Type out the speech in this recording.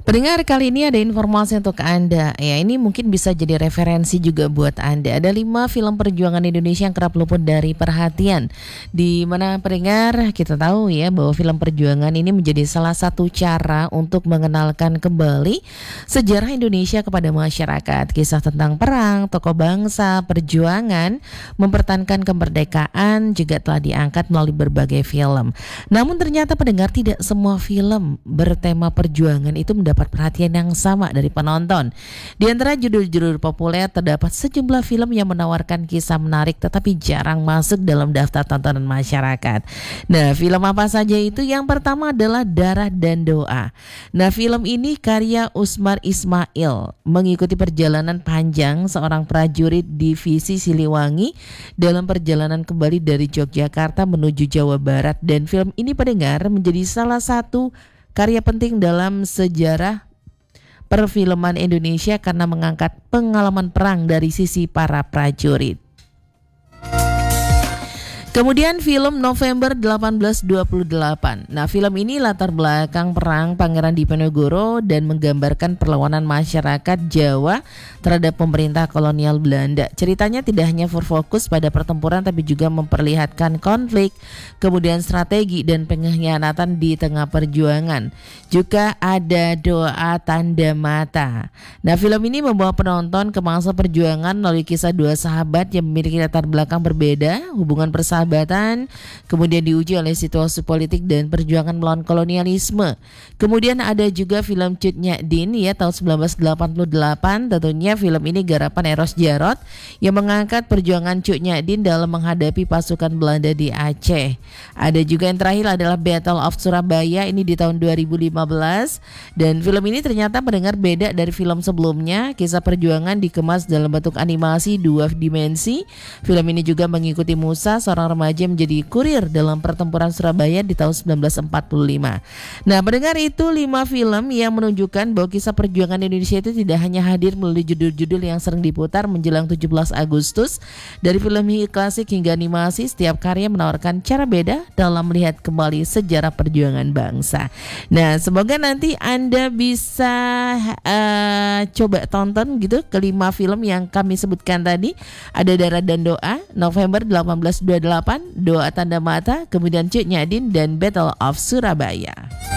Pendengar, kali ini ada informasi untuk Anda. Ya, ini mungkin bisa jadi referensi juga buat Anda. Ada 5 film perjuangan Indonesia yang kerap luput dari perhatian. Di mana pendengar, kita tahu ya bahwa film perjuangan ini menjadi salah satu cara untuk mengenalkan kembali sejarah Indonesia kepada masyarakat. Kisah tentang perang, tokoh bangsa, perjuangan, mempertahankan kemerdekaan juga telah diangkat melalui berbagai film. Namun ternyata pendengar, tidak semua film bertema perjuangan itu mendapat perhatian yang sama dari penonton. Di antara judul-judul populer terdapat sejumlah film yang menawarkan kisah menarik tetapi jarang masuk dalam daftar tontonan masyarakat. Nah, film apa saja itu? Yang pertama adalah Darah dan Doa. Nah, film ini karya Usmar Ismail, mengikuti perjalanan panjang seorang prajurit divisi Siliwangi dalam perjalanan kembali dari Yogyakarta menuju Jawa Barat, dan film ini pendengar menjadi salah satu karya penting dalam sejarah perfilman Indonesia karena mengangkat pengalaman perang dari sisi para prajurit. Kemudian film November 1828. Nah, film ini latar belakang perang Pangeran Diponegoro dan menggambarkan perlawanan masyarakat Jawa terhadap pemerintah kolonial Belanda. Ceritanya tidak hanya berfokus pada pertempuran tapi juga memperlihatkan konflik, kemudian strategi dan pengkhianatan di tengah perjuangan. Juga ada Doa Tanda Mata. Nah, film ini membawa penonton ke masa perjuangan melalui kisah dua sahabat yang memiliki latar belakang berbeda, hubungan persahabatan kemudian diuji oleh situasi politik dan perjuangan melawan kolonialisme. Kemudian ada juga film Cut Nyak Dien ya tahun 1988. Tentunya film ini garapan Eros Djarot yang mengangkat perjuangan Cut Nyak Dien dalam menghadapi pasukan Belanda di Aceh. Ada juga yang terakhir adalah Battle of Surabaya, ini di tahun 2015. Dan film ini ternyata mendengar beda dari film sebelumnya. Kisah perjuangan dikemas dalam bentuk animasi 2 dimensi. Film ini juga mengikuti Musa, seorang remaja menjadi kurir dalam pertempuran Surabaya di tahun 1945. Nah, mendengar itu 5 film yang menunjukkan bahwa kisah perjuangan Indonesia itu tidak hanya hadir melalui judul-judul yang sering diputar menjelang 17 Agustus. Dari film klasik hingga animasi, setiap karya menawarkan cara beda dalam melihat kembali sejarah perjuangan bangsa. Nah, semoga nanti Anda bisa coba tonton gitu ke-5 film yang kami sebutkan tadi. Ada Darah dan Doa, November 1828, Doa Tanda Mata, kemudian Cut Nyak Dien, dan Battle of Surabaya.